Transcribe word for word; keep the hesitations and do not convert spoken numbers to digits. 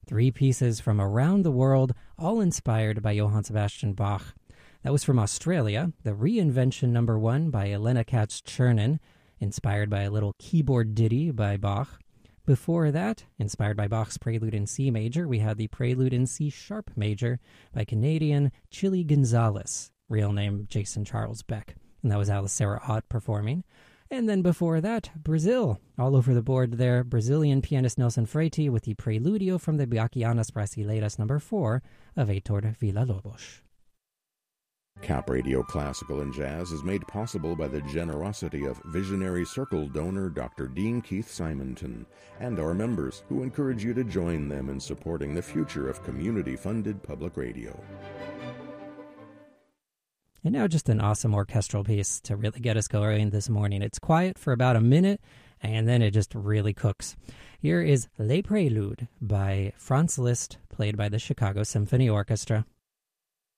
Three pieces from around the world, all inspired by Johann Sebastian Bach. That was from Australia, the Reinvention Number One by Elena Katz-Chernin, inspired by a little keyboard ditty by Bach. Before that, inspired by Bach's Prelude in C major, we had the Prelude in C sharp major by Canadian Chili Gonzalez, real name Jason Charles Beck, and that was Alicera Ott performing. And then before that, Brazil, all over the board there, Brazilian pianist Nelson Freite with the Preludio from the Bachianas Brasileiras number four of Heitor Villa-Lobos. Cap Radio Classical and Jazz is made possible by the generosity of visionary Circle donor Doctor Dean Keith Simonton and our members, who encourage you to join them in supporting the future of community-funded public radio. And now just an awesome orchestral piece to really get us going this morning. It's quiet for about a minute, and then it just really cooks. Here is Les Préludes by Franz Liszt, played by the Chicago Symphony Orchestra.